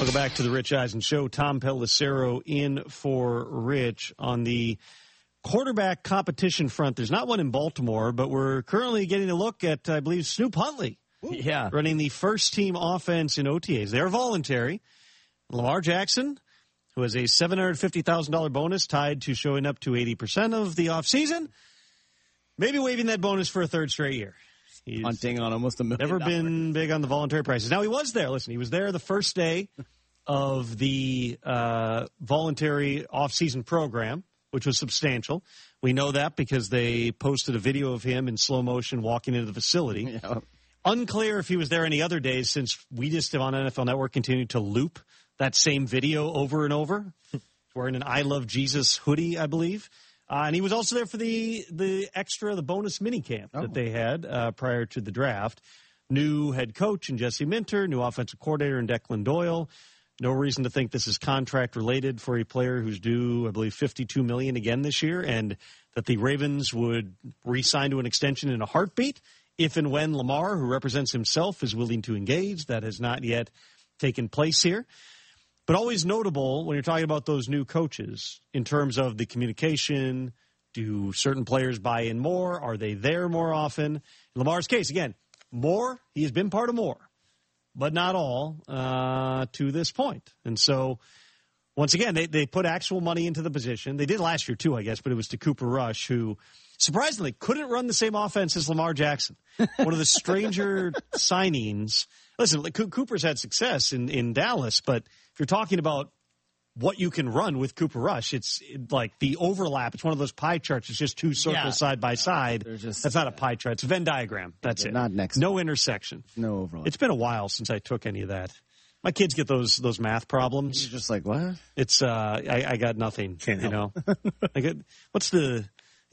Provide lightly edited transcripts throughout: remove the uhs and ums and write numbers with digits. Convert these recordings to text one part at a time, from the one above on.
Welcome back to the Rich Eisen Show. Tom Pelissero in for Rich on the quarterback competition front. There's not one in Baltimore, but we're currently getting a look at, I believe, Snoop Huntley. Yeah. Running the first-team offense in OTAs. They're voluntary. Lamar Jackson, who has a $750,000 bonus tied to showing up to 80% of the offseason, maybe waiving that bonus for a third straight year. He's hunting on almost $1 million. Never been big on the voluntary prices. Now, he was there. Listen, he was there the first day of the voluntary off-season program, which was substantial. We know that because they posted a video of him in slow motion walking into the facility. Yeah. Unclear if he was there any other days since we just on NFL Network continued to loop that same video over and over. He's wearing an I Love Jesus hoodie, I believe. And he was also there for the bonus minicamp that they had prior to the draft. New head coach in Jesse Minter, new offensive coordinator in Declan Doyle. No reason to think this is contract related for a player who's due, I believe, $52 million again this year, and that the Ravens would re-sign to an extension in a heartbeat if and when Lamar, who represents himself, is willing to engage. That has not yet taken place here. But always notable when you're talking about those new coaches in terms of the communication. Do certain players buy in more? Are they there more often? In Lamar's case, again, more. He has been part of more, but not all to this point. And so, once again, they put actual money into the position. They did last year too, I guess, but it was to Cooper Rush, who surprisingly couldn't run the same offense as Lamar Jackson. One of the stranger signings. Listen, Cooper's had success in Dallas, but if you're talking about what you can run with Cooper Rush, it's like the overlap. It's one of those pie charts. It's just two circles side by side. That's not a pie chart. It's a Venn diagram. That's it. Not next. No intersection. No overlap. It's been a while since I took any of that. My kids get those math problems. You're just like, what? It's I got nothing. Can't help. I get what's the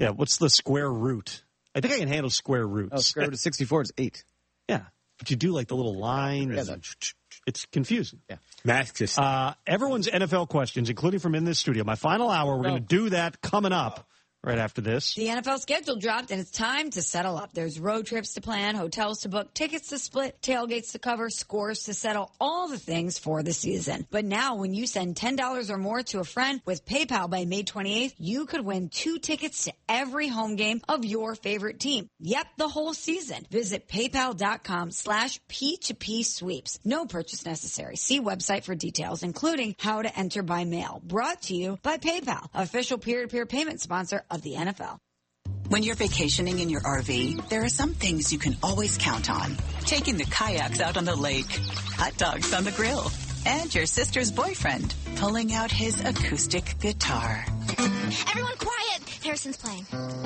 square root? I think I can handle square roots. Oh, square root of 64 is 8. Yeah, but you do like the little line. Yeah, it's confusing. Yeah. Math just everyone's NFL questions, including from in this studio. My final hour, we're going to do that coming up right after this. The NFL schedule dropped, and it's time to settle up. There's road trips to plan, hotels to book, tickets to split, tailgates to cover, scores to settle, all the things for the season. But now, when you send $10 or more to a friend with PayPal by May 28th, you could win 2 tickets to every home game of your favorite team. Yep, the whole season. Visit PayPal.com/P2P sweeps. No purchase necessary. See website for details, including how to enter by mail. Brought to you by PayPal, official peer-to-peer payment sponsor of the NFL. When you're vacationing in your RV, there are some things you can always count on. Taking the kayaks out on the lake, hot dogs on the grill, and your sister's boyfriend pulling out his acoustic guitar. Everyone quiet! Harrison's playing.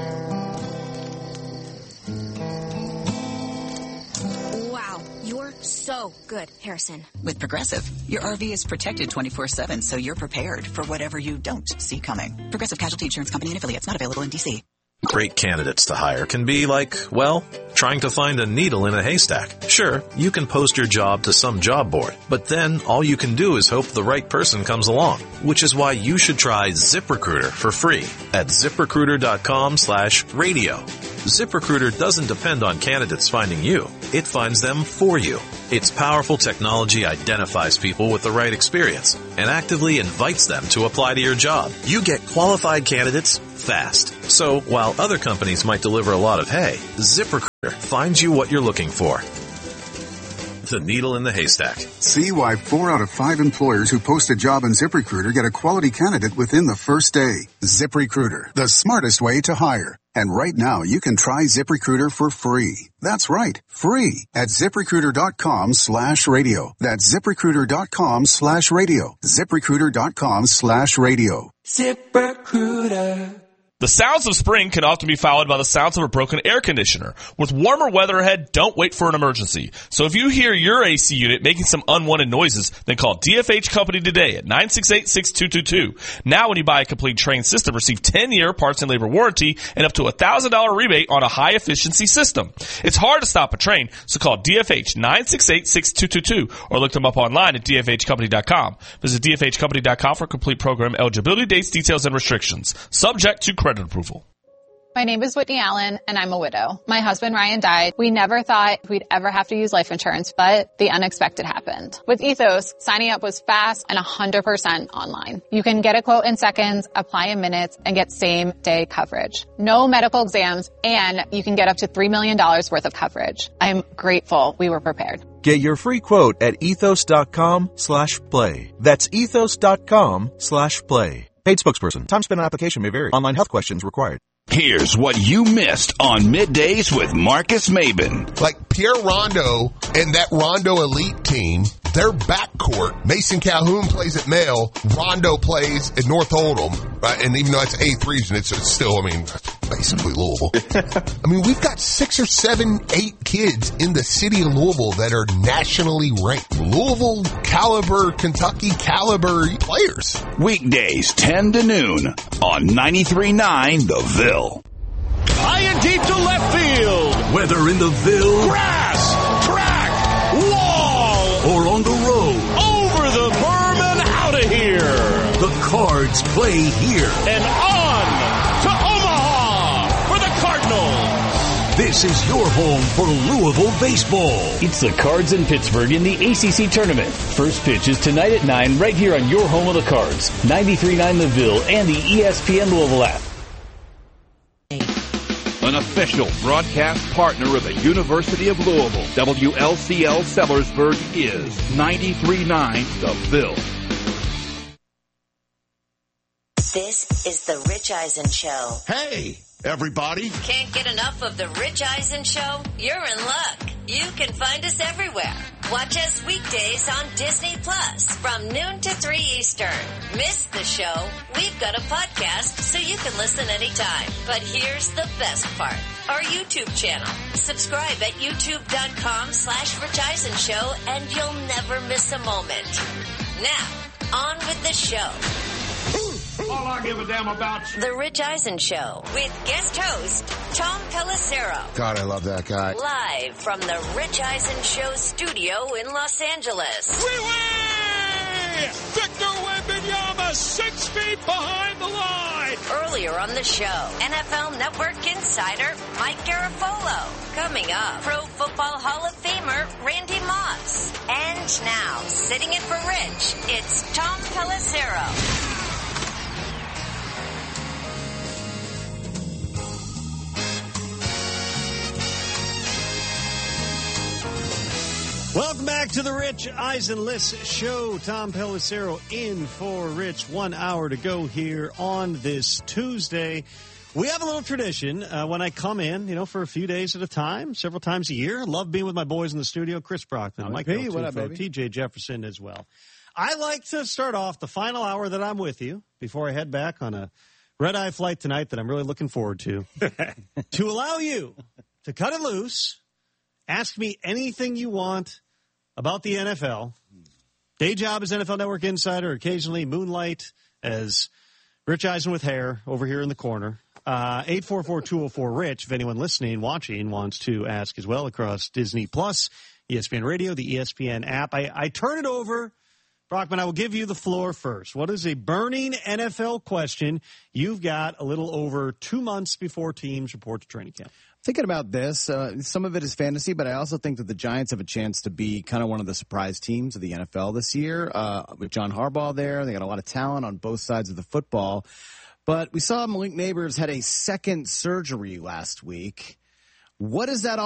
Wow, you're so good, Harrison. With Progressive, your RV is protected 24/7, so you're prepared for whatever you don't see coming. Progressive Casualty Insurance Company and affiliates, not available in D.C. Great candidates to hire can be like, well, trying to find a needle in a haystack. Sure, you can post your job to some job board, but then all you can do is hope the right person comes along, which is why you should try ZipRecruiter for free at ZipRecruiter.com/radio. ZipRecruiter doesn't depend on candidates finding you. It finds them for you. Its powerful technology identifies people with the right experience and actively invites them to apply to your job. You get qualified candidates fast. So while other companies might deliver a lot of hay, ZipRecruiter finds you what you're looking for. The needle in the haystack. See why 4 out of 5 employers who post a job on ZipRecruiter get a quality candidate within the first day. ZipRecruiter, the smartest way to hire. And right now, you can try ZipRecruiter for free. That's right, free at ZipRecruiter.com/radio. That's ZipRecruiter.com/radio. ZipRecruiter.com/radio. ZipRecruiter. The sounds of spring can often be followed by the sounds of a broken air conditioner. With warmer weather ahead, don't wait for an emergency. So if you hear your AC unit making some unwanted noises, then call DFH Company today at 968-6222. Now when you buy a complete Train system, receive 10-year parts and labor warranty and up to $1,000 rebate on a high-efficiency system. It's hard to stop a train, so call DFH 968-6222 or look them up online at DFHcompany.com. Visit DFHcompany.com for complete program eligibility, dates, details, and restrictions. Subject to credit approval. My name is Whitney Allen, and I'm a widow. My husband, Ryan, died. We never thought we'd ever have to use life insurance, but the unexpected happened. With Ethos, signing up was fast and 100% online. You can get a quote in seconds, apply in minutes, and get same-day coverage. No medical exams, and you can get up to $3 million worth of coverage. I'm grateful we were prepared. Get your free quote at ethos.com/play. That's ethos.com/play. Paid spokesperson. Time spent on application may vary. Online health questions required. Here's what you missed on Middays with Marcus Maben. Like Pierre Rondo and that Rondo Elite team, their backcourt, Mason Calhoun plays at Male, Rondo plays at North Oldham, right? And even though it's 8th region, it's still, basically Louisville. We've got 6 or 7, 8 kids in the city of Louisville that are nationally ranked. Louisville caliber, Kentucky caliber players. Weekdays 10 to noon on 93.9 The Ville. High and deep to left field. Whether in the Ville, grass, track, wall, or on the road, over the berm and out of here. the Cards play here. And on to Omaha for the Cardinals. This is your home for Louisville baseball. It's the Cards in Pittsburgh in the ACC tournament. First pitch is tonight at 9 right here on your home of the Cards. 93.9 The Ville and the ESPN Louisville app. An official broadcast partner of the University of Louisville, WLCL Sellersburg is 93.9 The Ville. This is the Rich Eisen Show. Hey, everybody. Can't get enough of the Rich Eisen Show? You're in luck. You can find us everywhere. Watch us weekdays on Disney Plus from noon to 3 Eastern. Miss the show? We've got a podcast so you can listen anytime. But here's the best part. Our YouTube channel. Subscribe at youtube.com/Rich Eisen Show and you'll never miss a moment. Now, on with the show. All I give a damn about. The Rich Eisen Show with guest host Tom Pelissero. God, I love that guy. Live from the Rich Eisen Show studio in Los Angeles. Victor Wembanyama 6 feet behind the line. Earlier on the show, NFL Network insider Mike Garafolo. Coming up, Pro Football Hall of Famer Randy Moss. And now, sitting in for Rich, it's Tom Pelissero. Welcome back to the Rich Eisen List Show. Tom Pelissero in for Rich. 1 hour to go here on this Tuesday. We have a little tradition when I come in, for a few days at a time, several times a year. I love being with my boys in the studio, Chris Brockman, Mike Deltufo, TJ Jefferson as well. I like to start off the final hour that I'm with you before I head back on a red-eye flight tonight that I'm really looking forward to, to allow you to cut it loose, ask me anything you want about the NFL. Day job as NFL Network insider, occasionally moonlight as Rich Eisen with hair over here in the corner. 844-204-RICH, if anyone listening, watching, wants to ask as well across Disney Plus, ESPN Radio, the ESPN app. I turn it over. Brockman, I will give you the floor first. What is a burning NFL question? You've got a little over 2 months before teams report to training camp. Thinking about this, some of it is fantasy, but I also think that the Giants have a chance to be kind of one of the surprise teams of the NFL this year. With John Harbaugh there, they got a lot of talent on both sides of the football. But we saw Malik Neighbors had a second surgery last week. What is that